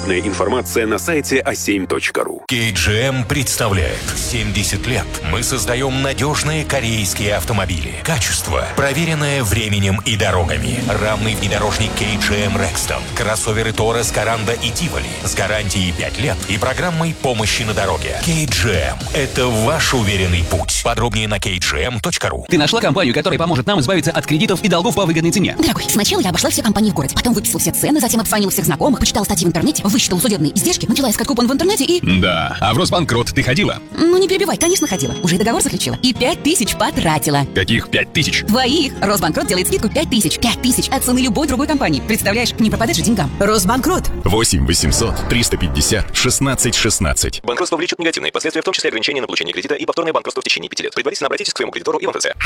Подробная информация на сайте a7.ru. KGM представляет 70 лет. Мы создаем надежные корейские автомобили. Качество, проверенное временем и дорогами. Рамный внедорожник KGM Rexton. Кроссоверы Taurus, Coranda и Tivoli. С гарантией 5 лет и программой помощи на дороге. KGM – это ваш уверенный путь. Подробнее на kgm.ru. Ты нашла компанию, которая поможет нам избавиться от кредитов и долгов по выгодной цене? Дорогой, сначала я обошла все компании в городе, потом выписала все цены, затем обзвонила всех знакомых, почитала статьи в интернете, высчитала судебные издержки, начала искать купон в интернете и... Да, а в Росбанкрот ты ходила? Ну не перебивай, конечно ходила. Уже и договор заключила. И 5000 потратила. Каких 5000? Твоих. Росбанкрот делает скидку 5000. 5000 от цены любой другой компании. Представляешь, не пропадать же деньгам. Росбанкрот. 8 800 350 16 16. Банкротство влечет негативные последствия, в том числе ограничение на получение кредита и повторное банкротство в течение 5 лет. Предварительно обратитесь к своему кредитору и в МФЦ.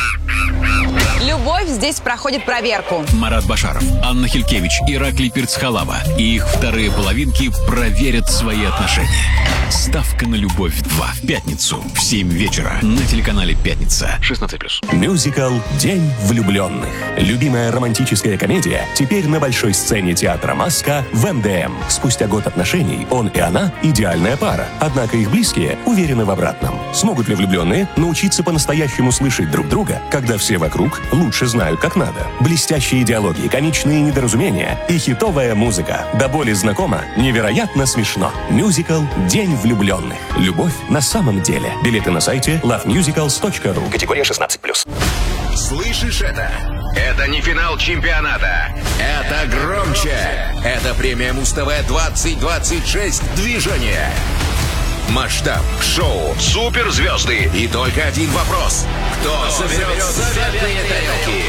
Любовь здесь проходит проверку. Марат Башаров, Анна Хилькевич, Ираклий Пирцхалава и их вторые половинки проверят свои отношения. Ставка на любовь 2 в пятницу в 7 вечера на телеканале «Пятница». 16+. Мюзикл «День влюбленных». Любимая романтическая комедия теперь на большой сцене театра «Маска» в МДМ. Спустя год отношений он и она – идеальная пара. Однако их близкие уверены в обратном. Смогут ли влюбленные научиться по-настоящему слышать друг друга, когда все вокруг лучше знают, как надо? Блестящие диалоги, комичные недоразумения и хитовая музыка. До боли знакома, невероятно смешно. Мюзикл «День влюбленных». Любовь на самом деле. Билеты на сайте lovemusicals.ru. Категория 16+. Слышишь это? Это не финал чемпионата. Это громче. Это премия Муз-ТВ 2026 «Движение». Масштаб, шоу, суперзвезды и только один вопрос. Кто заберет заветные тарелки?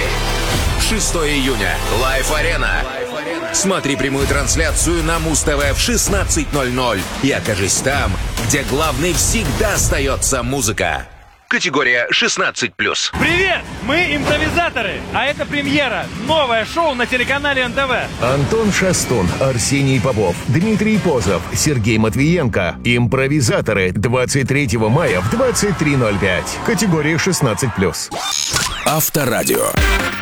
6 июня. Лайф-арена. Смотри прямую трансляцию на Муз-ТВ в 16:00 и окажись там, где главной всегда остается музыка. Категория 16+. Привет! Мы импровизаторы, а это премьера. Новое шоу на телеканале НТВ. Антон Шастун, Арсений Попов, Дмитрий Позов, Сергей Матвиенко. Импровизаторы 23 мая в 23:05. Категория 16+. Авторадио.